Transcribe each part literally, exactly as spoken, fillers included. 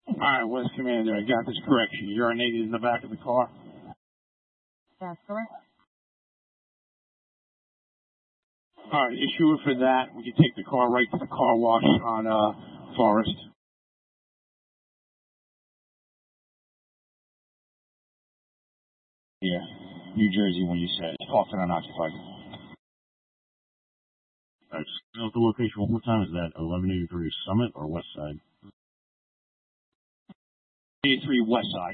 Alright, West Commander, I got this correction. You're urinated in the back of the car? That's correct. Alright, issue it for that. We can take the car right to the car wash on uh Forest. Yeah, New Jersey when you said it's parked and unoccupied. Alright, just the location one more time. Is that eleven eighty-three Summit or West Side? eighty-three West Side.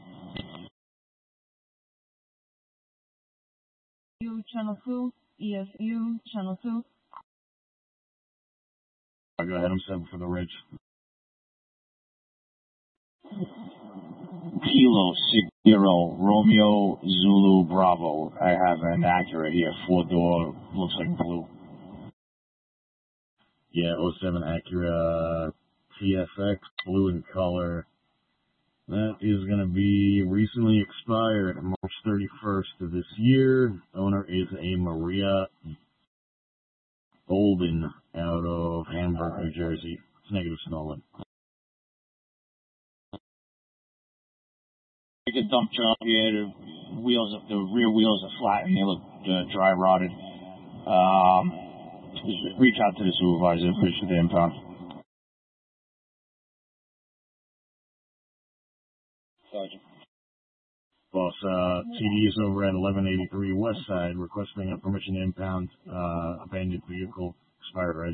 U Channel two, E S U Channel two. I'll go ahead. I'm seven for the Ridge. Kilo Six Zero Romeo Zulu Bravo. I have an Acura here, four door, looks like blue. Yeah, oh seven Acura T S X, blue in color. That is going to be recently expired, March thirty-first of this year. Owner is a Maria Bolden out of Hamburg, New Jersey. It's negative stolen. Take a dump job here. The wheels, the rear wheels are flat and they look uh, dry rotted. Um, just reach out to the supervisor, push the impound. Sergeant. Boss, uh, T D is over at eleven eighty-three West Side, requesting a permission to impound uh, abandoned vehicle, expired reg.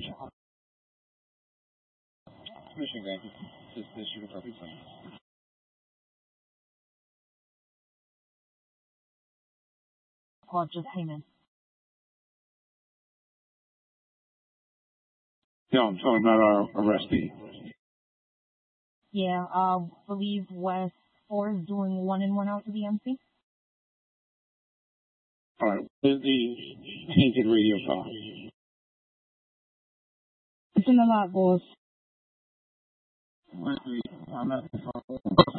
Permission granted. This is the appropriate plan. Call just came in. No, I'm talking about our arrestee. Yeah, I uh, believe West four is doing one in, one out to the M C. Alright, where's the painted radio car? It's in the lot, boss. I'm at the